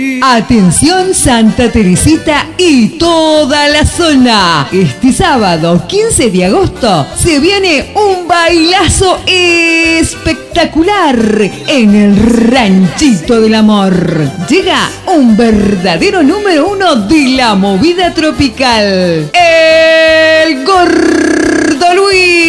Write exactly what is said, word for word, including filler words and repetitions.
Atención Santa Teresita y toda la zona. Este sábado quince de agosto se viene un bailazo espectacular en el Ranchito del Amor. Llega un verdadero número uno de la movida tropical, el Gordo Luis.